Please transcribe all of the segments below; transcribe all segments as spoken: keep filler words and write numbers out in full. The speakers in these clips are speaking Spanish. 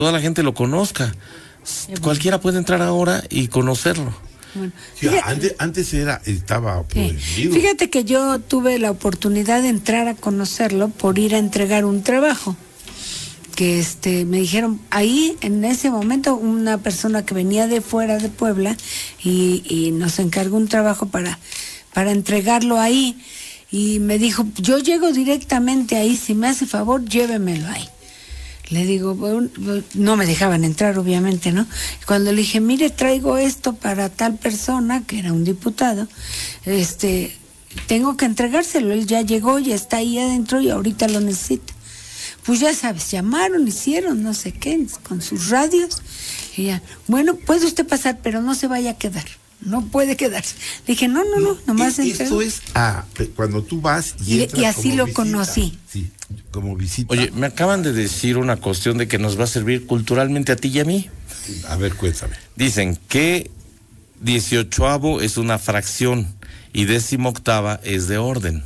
toda la gente lo conozca. Bueno. Cualquiera puede entrar ahora y conocerlo. Bueno, fíjate, antes, antes era, estaba prohibido. Fíjate que yo tuve la oportunidad de entrar a conocerlo por ir a entregar un trabajo. Que este me dijeron, ahí en ese momento una persona que venía de fuera de Puebla y, y nos encargó un trabajo para, para entregarlo ahí. Y me dijo, yo llego directamente ahí, si me hace favor, llévemelo ahí. Le digo, bueno, no me dejaban entrar, obviamente, ¿no? Cuando le dije, mire, traigo esto para tal persona, que era un diputado, este, tengo que entregárselo, él ya llegó, ya está ahí adentro y ahorita lo necesita. Pues ya sabes, llamaron, hicieron no sé qué, con sus radios, y ya, bueno, puede usted pasar, pero no se vaya a quedar. No puede quedarse. Le dije, no, no, no, nomás entré. Esto es ah, cuando tú vas y, y, y así lo visita. Conocí. Sí, como visita. Oye, me acaban de decir una cuestión de que nos va a servir culturalmente a ti y a mí. A ver, cuéntame. Dicen que dieciochoavo es una fracción y decimoctava es de orden.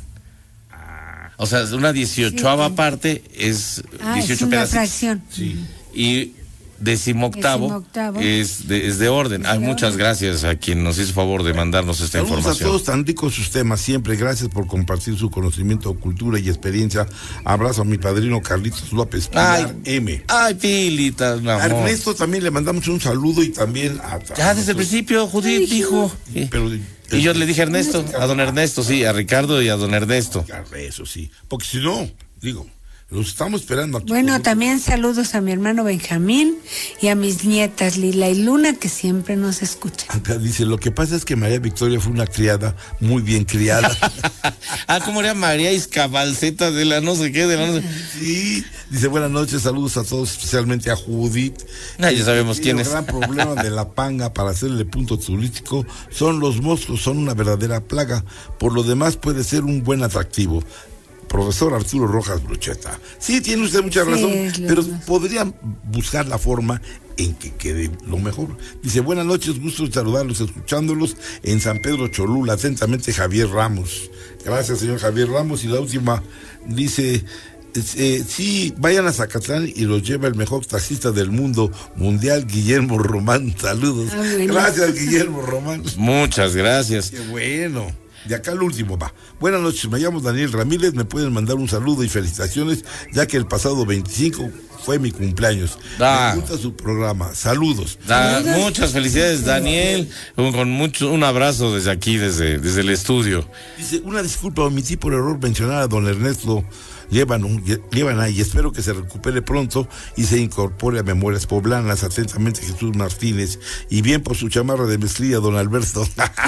Ah. O sea, una dieciochoava sí. parte es ah, dieciocho es una pedacitos. Fracción. Sí. Y Decimoctavo, Decimoctavo. Es, de, es de orden. Ay, muchas gracias a quien nos hizo favor de mandarnos esta Saludos información. A todos, tan ricos sus temas siempre. Gracias por compartir su conocimiento, cultura y experiencia. Abrazo a mi padrino Carlitos López Pilar ay, M. Ay, Pilita, a Ernesto también le mandamos un saludo y también a... Ya desde el principio, Judith ay, dijo. Sí. Pero, y yo le dije a Ernesto, a don Ernesto, sí, a Ricardo y a don Ernesto. Eso sí, porque si no, digo... Los estamos esperando aquí. Bueno, también saludos a mi hermano Benjamín y a mis nietas Lila y Luna, que siempre nos escuchan. Acá dice, lo que pasa es que María Victoria fue una criada muy bien criada. Ah, ¿cómo era María Iscabalceta de la no sé qué? De la no sé... Sí, dice, buenas noches, saludos a todos, especialmente a Judith. Ah, ya sabemos quién es. El gran problema de la Panga para hacerle punto turístico son los moscos, son una verdadera plaga. Por lo demás puede ser un buen atractivo. Profesor Arturo Rojas Brocheta. Sí, tiene usted mucha razón, sí, pero más. Podrían buscar la forma en que quede lo mejor. Dice, buenas noches, gusto de saludarlos, escuchándolos en San Pedro Cholula, atentamente Javier Ramos. Gracias, señor Javier Ramos. Y la última, dice, eh, sí, vayan a Zacatlán y los lleva el mejor taxista del mundo mundial, Guillermo Román. Saludos. Ah, bueno. Gracias, Guillermo Román. Muchas gracias. Qué bueno. De acá el último va. Buenas noches, me llamo Daniel Ramírez, me pueden mandar un saludo y felicitaciones, ya que el pasado veinticinco fue mi cumpleaños. Da. Me gusta su programa. Saludos. Da. Muchas felicidades, Daniel. Con mucho, un abrazo desde aquí, desde, desde el estudio. Dice, una disculpa, omití por error mencionar a don Ernesto Llevan, llevan ahí, espero que se recupere pronto y se incorpore a Memorias Poblanas. Atentamente, Jesús Martínez. Y bien por su chamarra de mezclilla, don Alberto.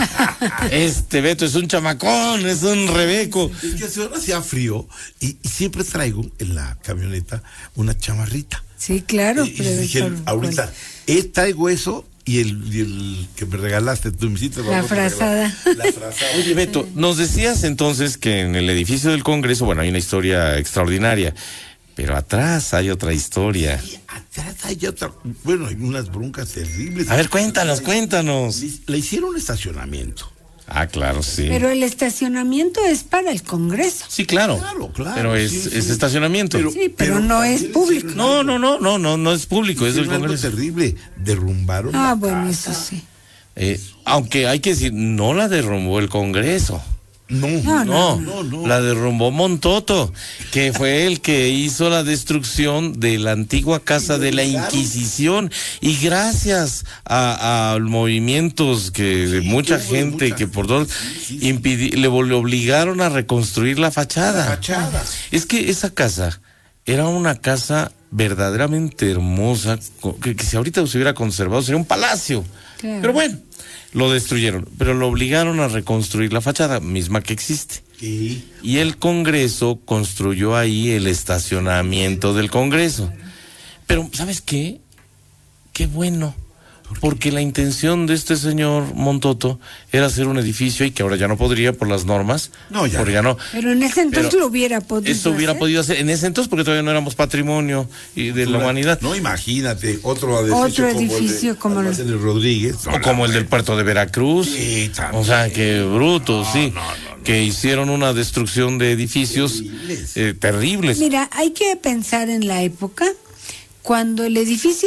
Este Beto es un chamacón, es un rebeco. Es que ahora hacía frío y, y siempre traigo en la camioneta una chamarrita. Sí, claro. Y, y dije, por, ahorita, por... eh, traigo eso. Y el, y el que me regalaste, tú me hiciste la frazada. La frazada. Oye, Beto, nos decías entonces que en el edificio del Congreso, bueno, hay una historia extraordinaria, pero atrás hay otra historia. Sí, atrás hay otra, bueno, hay unas broncas terribles. A ver, cuéntanos, cuéntanos. Le, le hicieron estacionamiento. Ah, claro, sí. Pero el estacionamiento es para el Congreso. Sí, claro. Claro, claro. Pero es, sí, es sí. estacionamiento. Pero, sí, pero, pero no es público. No, no, no, no, no, no es público, es del Congreso. Es terrible. Derrumbaron. Ah, la bueno, casa. eso sí. Eh, aunque hay que decir, no la derrumbó el Congreso. No, no, no, no, no, la derrumbó Montoto, que fue el que hizo la destrucción de la antigua casa de la Inquisición, y gracias a, a movimientos que de mucha gente que por dos impidi- le, le obligaron a reconstruir la fachada. La fachada. Es que esa casa era una casa verdaderamente hermosa, que, que si ahorita se hubiera conservado sería un palacio. Claro. Pero bueno, lo destruyeron, pero lo obligaron a reconstruir la fachada misma que existe. ¿Qué? Y el Congreso construyó ahí el estacionamiento del Congreso. Pero, ¿sabes qué? Qué bueno. Porque la intención de este señor Montoto era hacer un edificio y que ahora ya no podría por las normas. No, ya. Porque ya no. Pero en ese entonces Pero lo hubiera podido Eso hubiera hacer. podido hacer en ese entonces porque todavía no éramos patrimonio y de la humanidad. No, imagínate, otro edificio, otro edificio como, como el de Rodríguez. O no, como el del puerto de Veracruz. Sí, o sea, que brutos, no, sí. No, no, no, que hicieron una destrucción de edificios terribles. Eh, terribles. Mira, hay que pensar en la época cuando el edificio